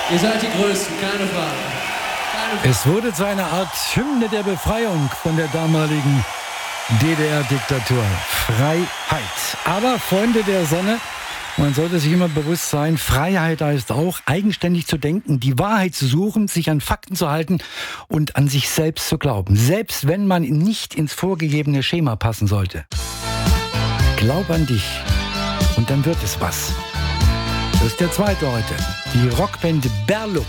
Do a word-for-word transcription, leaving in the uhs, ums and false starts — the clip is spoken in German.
Ihr seid die Größten, keine Frage. Keine Frage. Es wurde zu einer Art Hymne der Befreiung von der damaligen D D R-Diktatur. Freiheit. Aber Freunde der Sonne, man sollte sich immer bewusst sein, Freiheit heißt auch, eigenständig zu denken, die Wahrheit zu suchen, sich an Fakten zu halten und an sich selbst zu glauben. Selbst wenn man nicht ins vorgegebene Schema passen sollte. Glaub an dich und dann wird es was. Das ist der zweite heute. Die Rockband Berluk.